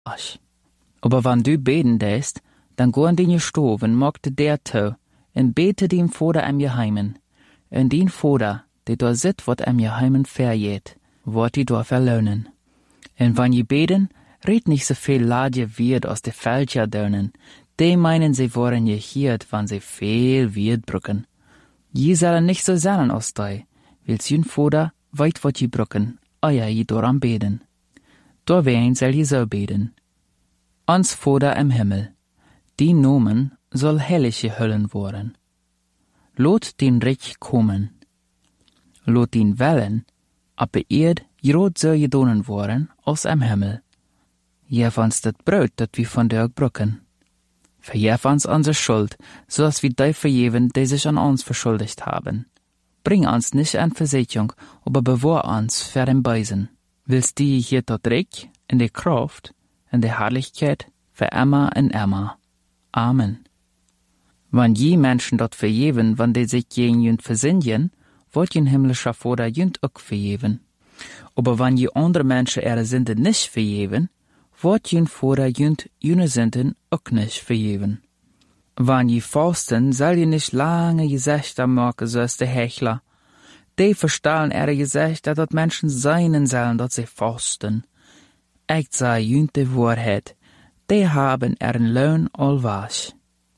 Asch. Aber wenn du beten däst, dann go in die Stove und mach der to, und bete dem Vater am Geheimen. Und den Vater, der da sit, wat am Geheimen verjeht, wird die da verlöhnen. Und wenn je beten, red nicht so viel Ladje wird aus de Fälscher dönen, die meinen, sie wollen je hiert, wann sie viel wird brücken. Je sollen nicht so sein aus dei, wills jün Vater weit wat je brücken, euer je doran beten. Da wen soll je so beten. Ans Vater im Himmel, die Nomen soll heilig gehüllen worden. Lot den Reich kommen. Lot den Wellen, ab Erd grot soll gedonen worden, aus am Himmel. Jeff uns dat Brot, dat wir von der brücken. Verjef uns unsere Schuld, so als wir die verjeven, die sich an uns verschuldigt haben. Bring uns nicht an Versicherung, aber bewahr uns vor dem Bösen. Willst die hier dort Reich, in der Kraft, in der Herrlichkeit, für immer und immer. Amen. Wenn je Menschen dort verjeven, wenn die sich gegen jünd versinnjen, wird jün himmlischer Vater jünd auch verjeven. Aber wenn je andere Menschen ihre Sünde nicht verjeven, wird jün Vater jünd jüne Sünden auch nicht verjeven. Wenn je fasten, soll je nicht lange Gesichter machen, so als die Hechler. Die verstellen ihre Gesichter, dass Menschen seinen sollen, dass sie fasten. Ich sage jünd die Wahrheit, die haben ihren Lohn allwasch.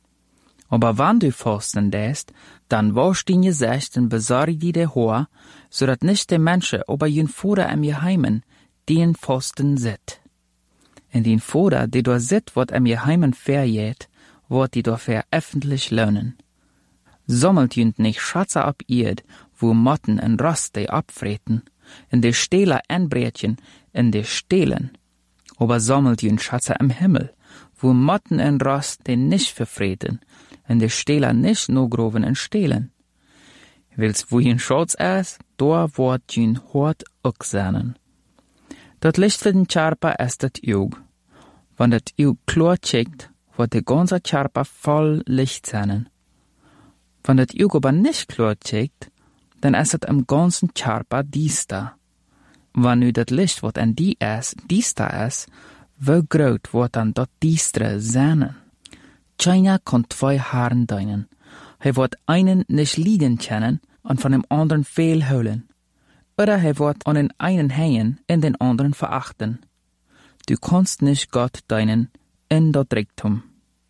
Aber wenn du fasten lässt, dann wasch dein Gesicht und besorg dir die Haar, so dass nicht die Menschen, aber jün Vater am Geheimen, den Fasten sit. Und den Vater, der da sit, wird am Geheimen verjäht, wird die dafür öffentlich lohnen. Sammelt jünd nicht Schatze ab Erd, wo Motten und Rost die abfreten, in die Stähler Endbrätchen, in die Stehlen. Aber sammelt jünd Schatze am Himmel, wo Motten und Rost die nicht verfreten, in die Stähler nicht nur groven und stehlen. Willst wo jün Schatz ist, da wird jün Hort auch sein. Dat Licht für den Charpa ist das Jug. Wenn das Jug klar checkt, wird der ganze Charpa voll Licht sein. Wenn das Jug aber nicht klar checkt, dann ist es im ganzen Charpa diester. Wenn nu das Licht, wat an die ist, diester ist, wie groß wird dann das diestere sein? Keiner kann zwei Haaren deinen. Wird einen nicht liegen können und von dem anderen viel holen. Oder wird an den einen hängen und den anderen verachten. Du kannst nicht Gott deinen in das Reichtum.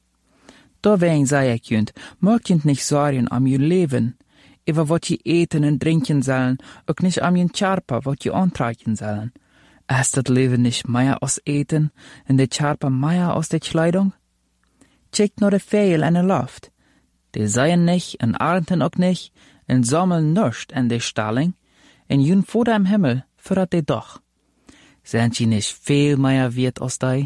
Dawein sei ich jünd, mögt jünd nicht sorgen am jün Leben, über wat je eten und trinken sollen, auch nicht am jün Charpa, wat je antragen sollen. Ist das Leben nicht mehr aus Eten und der Charpa mehr aus der Kleidung? Checkt nur die Vögel in der Luft. Die seien nicht und ernten auch nicht und sammeln nichts in der Stalling, und jün Vater im Himmel führt die doch. Sind sie nicht viel mehr wert als die?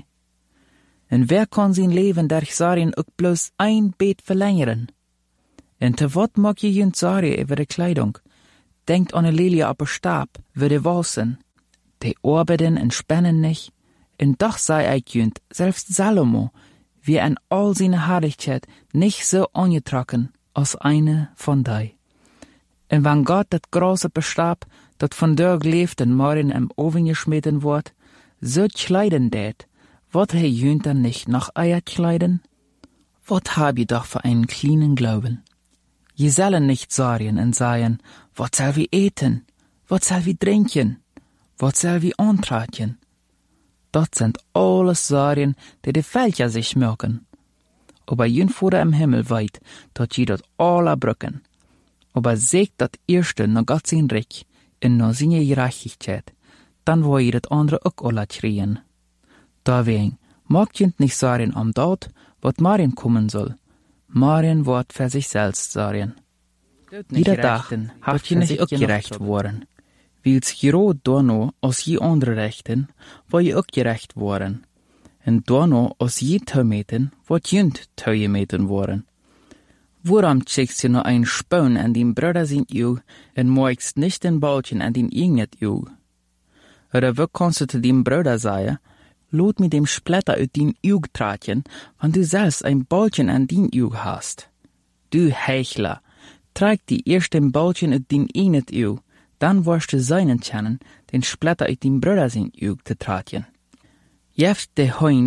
Und wer kann sein Leben durch Sarien auch bloß ein Bett verlängern? Und zu wat mag je jün Sarie über die Kleidung? Denkt an eine Lilie ab Stab, wie die Wassen. Die arbeiten und spannen nicht. Und doch sei ich jünd, selbst Salomo, wie in all seine Herrlichkeit nicht so angetrocken als eine von die. Und wenn Gott das große Bestab, dat von der gelebt und morgen im Ofen geschmeten wird, so kleiden det, wird jünd dann nicht noch Eier kleiden? Wat hab je doch für einen kleinen Glauben? Je sollen nicht sorgen und sagen, wat soll wir eten, wat soll wir trinken, wat soll wir antragen? Dat sind alles Sorgen, die Völker sich merken. Aber jün Vater im Himmel weit, dat je dat alle brücken. Aber sägt dat erste noch Gott sein Reich, in noch seine Gerechtigkeit, dann wo je dat andere auch alle kriegen. Deswegen, mag jünd nicht sorgen am Tod, wat morgen kommen soll. Morgen wird für sich selbst sorgen. Jeder Tag hat je nicht auch gerecht worden. Wils gerot dono aus je andere Rechten, wo je auch gerecht worden. Und dono aus je Taumeten, wird jünd Taumeten worden. Woran schickst du nur ein Spaun an den Bruder sind Jug, und magst nicht den Ballchen an den Ignet Jug? Oder wo kannst du zu dem Bruder sagen, lot mit dem Splitter ut den Jug tratchen, wenn du selbst ein Ballchen an den Jug hast? Du Hechler, trag die erst den Ballchen ut den Ignet Jug, dann wirst du seinen kennen, den Splitter ut den Bruder sind Jug zu tratchen. Jeft de hoin